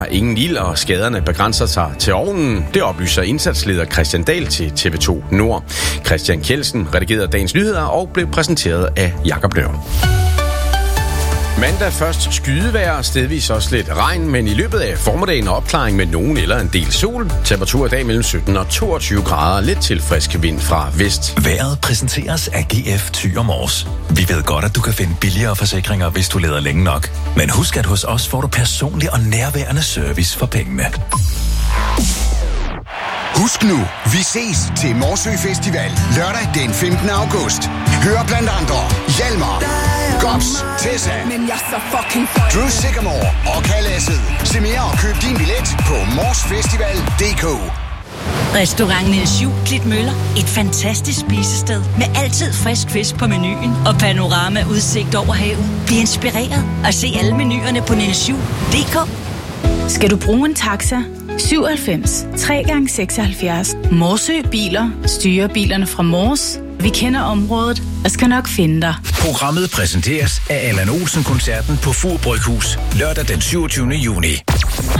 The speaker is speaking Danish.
Ingen ild, og skaderne begrænser sig til ovnen. Det oplyser indsatsleder Christian Dahl til TV2 Nord. Christian Kjeldsen redigerede dagens nyheder og blev præsenteret af Jakob Nør. Mandag først skydevejr, stedvis også lidt regn, men i løbet af formiddagen opklaring med nogen eller en del sol. Temperatur i dag mellem 17 og 22 grader, lidt til frisk vind fra vest. Vejret præsenteres af GF Thyre Mors. Vi ved godt, at du kan finde billigere forsikringer, hvis du leder længe nok. Men husk, at hos os får du personlig og nærværende service for pengene. Husk nu, vi ses til Morsø Festival lørdag den 15. august. Hør blandt andre Hjalmar, Gops, Tessa, Drew Sycamore og Kalasset. Se mere og køb din billet på morsfestival.dk. Restaurant Niels Juel Klitmøller. Et fantastisk spisested med altid frisk fisk på menuen og panorama-udsigt over havet. Bliv inspireret og se alle menuerne på nielsjuel.dk. Skal du bruge en taxa? 97 3x76. Morsø Biler styrer bilerne fra Mors. Vi kender området og skal nok finde dig. Programmet præsenteres af Allan Olsen-koncerten på Fur Bryghus lørdag den 27. juni.